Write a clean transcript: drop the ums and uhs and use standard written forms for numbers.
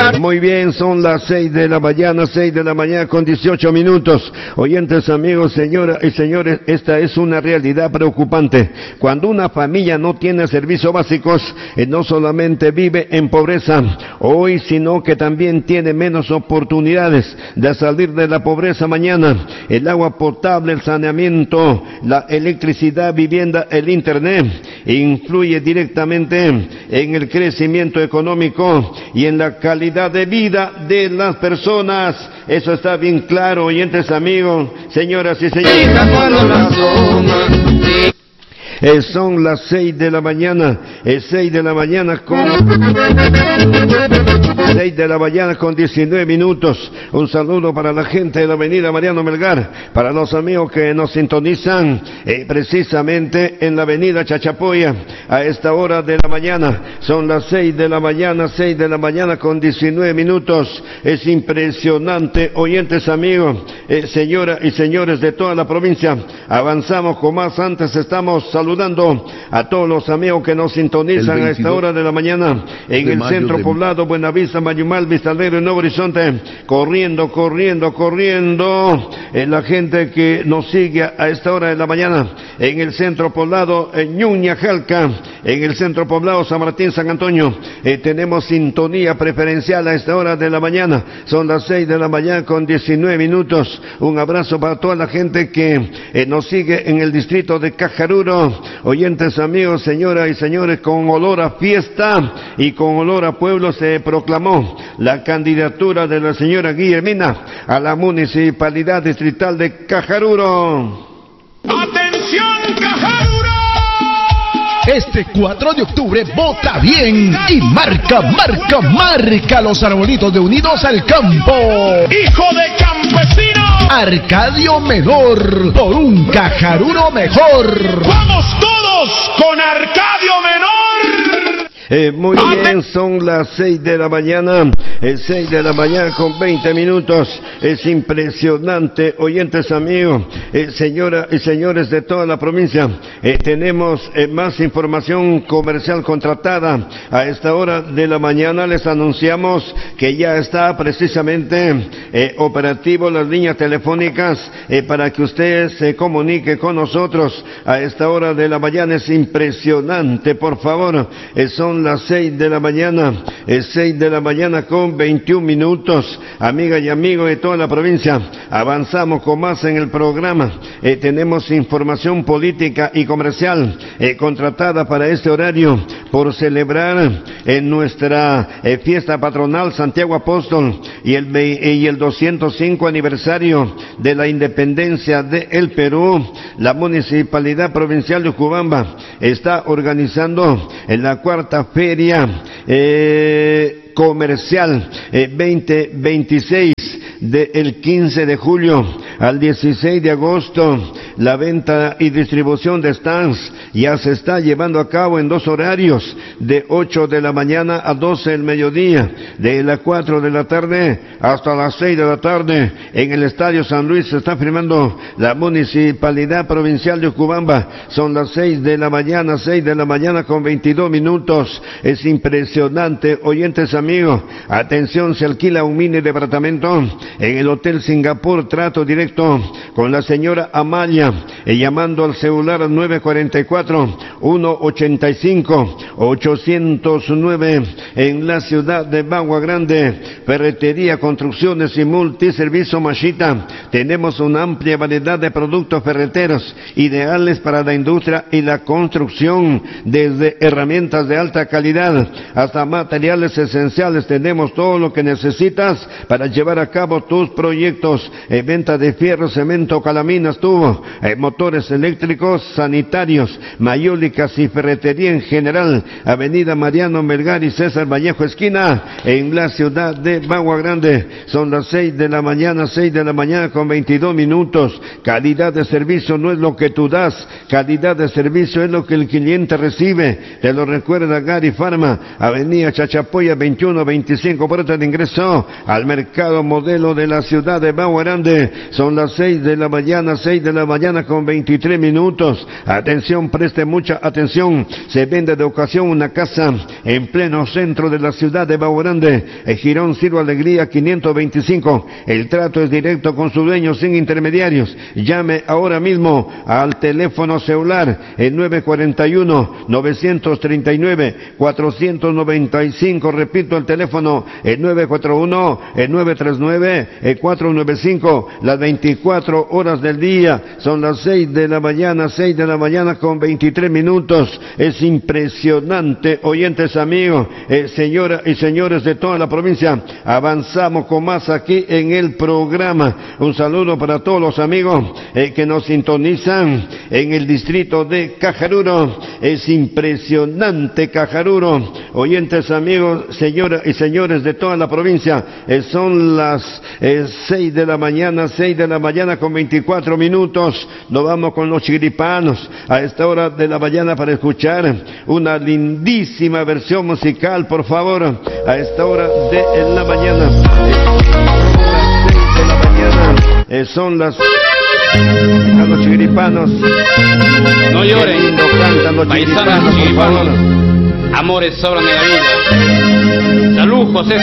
Muy bien, son las 6 de la mañana con 18 minutos. Oyentes, amigos, señoras y señores, esta es una realidad preocupante. Cuando una familia no tiene servicios básicos, no solamente vive en pobreza hoy, sino que también tiene menos oportunidades de salir de la pobreza mañana. El agua potable, el saneamiento, la electricidad, vivienda, el internet, influye directamente en el crecimiento económico y en la calidad de vida de las personas. Eso está bien claro, oyentes, amigos, señoras y señores. Son las 6 de la mañana, 6 de la mañana con 19 minutos. Un saludo para la gente de la avenida Mariano Melgar, para los amigos que nos sintonizan precisamente en la avenida Chachapoya a esta hora de la mañana. Son las 6 de la mañana con 19 minutos. Es impresionante, oyentes, amigos, señoras y señores de toda la provincia. Avanzamos con más. Antes estamos saludando a todos los amigos que nos sintonizan a esta hora de la mañana en el centro poblado, Buenavista, Mayumal, Vista Alegre y Nuevo Horizonte. Corriendo. La gente que nos sigue a esta hora de la mañana en el centro poblado, en Ñuñajalca, en el centro poblado San Martín, San Antonio. Tenemos sintonía preferencial a esta hora de la mañana. Son las 6 de la mañana con 19 minutos. Un abrazo para toda la gente que nos sigue en el distrito de Cajaruro. Oyentes, amigos, señoras y señores, con olor a fiesta y con olor a pueblo se proclamó la candidatura de la señora Guillermina a la Municipalidad Distrital de Cajaruro. ¡Atención, Cajaruro! Este 4 de octubre vota bien y marca los arbolitos de Unidos al Campo. ¡Hijo de campesino! Arcadio Menor, por un Cajaruro mejor. ¡Vamos todos con Arcadio Menor! Muy bien, son las 6 de la mañana, 6 de la mañana con 20 minutos. Es impresionante, oyentes, amigos, señoras y señores de toda la provincia. Tenemos más información comercial contratada. A esta hora de la mañana les anunciamos que ya está precisamente operativo las líneas telefónicas para que usted se comunique con nosotros a esta hora de la mañana. Es impresionante, por favor. Son las 6 de la mañana, 6 de la mañana con 21 minutos. Amigas y amigos de toda la provincia, avanzamos con más en el programa. Tenemos información política y comercial contratada para este horario por celebrar en nuestra fiesta patronal Santiago Apóstol y el 205 aniversario de la independencia del Perú. La Municipalidad Provincial de Ucubamba está organizando en la cuarta feria comercial 2026 del 15 de julio al 16 de agosto. La venta y distribución de stands ya se está llevando a cabo en dos horarios, de 8 de la mañana a 12 del mediodía, de las 4 de la tarde hasta las 6 de la tarde. En el Estadio San Luis se está firmando la Municipalidad Provincial de Ucubamba. Son las 6 de la mañana con 22 minutos. Es impresionante, oyentes, amigos. Atención, se alquila un mini departamento en el Hotel Singapur. Trato directo con la señora Amalia, llamando al celular 944-185-809 en la ciudad de Bagua Grande. Ferretería, construcciones y multiservicio Mashita. Tenemos una amplia variedad de productos ferreteros ideales para la industria y la construcción, desde herramientas de alta calidad hasta materiales esenciales. Tenemos todo lo que necesitas para llevar a cabo tus proyectos. Venta de fierro, cemento, calaminas, tubo, motores eléctricos, sanitarios, mayólicas y ferretería en general. Avenida Mariano Melgar y César Vallejo esquina, en la ciudad de Bagua Grande. Son las 6 de la mañana con 22 minutos. Calidad de servicio no es lo que tú das, calidad de servicio es lo que el cliente recibe. Te lo recuerda Gary Pharma, Avenida Chachapoya 2125, puerta de ingreso al mercado modelo de la ciudad de Bagua Grande. Son las 6 de la mañana mañana con 23 minutos. Atención, preste mucha atención. Se vende de ocasión una casa en pleno centro de la ciudad de Babo Grande, Girón Ciro Alegría 525. El trato es directo con su dueño sin intermediarios. Llame ahora mismo al teléfono celular el 941-939-495. Repito el teléfono, el 941-939-495. Las 24 horas del día, son las 6 de la mañana con 23 minutos. Es impresionante, oyentes amigos, señoras y señores de toda la provincia. Avanzamos con más aquí en el programa. Un saludo para todos los amigos que nos sintonizan en el distrito de Cajaruro. Es impresionante Cajaruro, oyentes amigos, señoras y señores de toda la provincia. Son las 6 de la mañana con 24 minutos. Nos vamos con los chiripanos a esta hora de la mañana para escuchar una lindísima versión musical, por favor, a esta hora de la mañana. Son las 6 de la mañana. A los chiripanos. No lloren, cantan los paisanos chiripanos, por favor. Amores sobran de la vida. Salud, José.